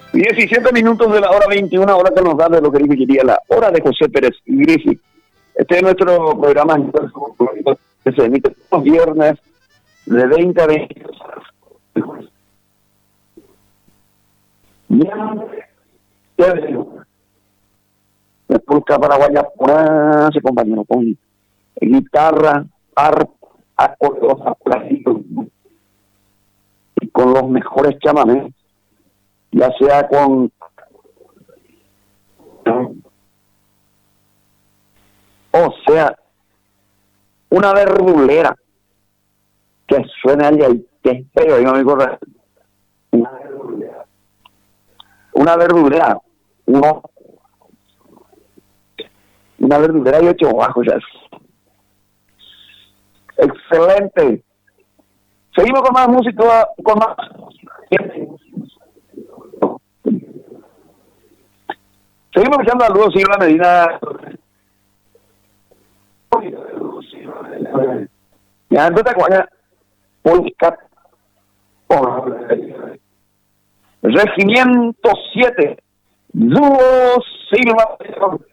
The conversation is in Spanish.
17 minutos de la hora 21, hora que nos da de lo que diría la hora de José Pérez Griffith. Este es nuestro programa que se emite todos los viernes de 20 a 20. República Paraguaya se compañero con guitarra, arpa, acordeón, platillo y con los mejores chamamés, ya sea con una verdulera que suena ahí, que es feo, yo no me acuerdo. Una verdulera, una verdulera y 8 bajos, ya. Excelente. Seguimos con más música, con más. Seguimos escuchando a Ludo Silva Medina. Ya, entonces, Polska, Regimiento 7, Ludo Silva.